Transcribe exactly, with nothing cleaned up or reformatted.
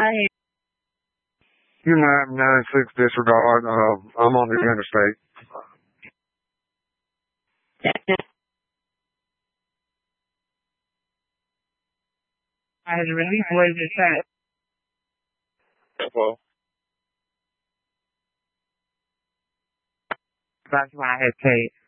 I You're nine ninety-six disregard. Uh, I'm on the interstate. I had released laser shot. Well, That's why I had paid.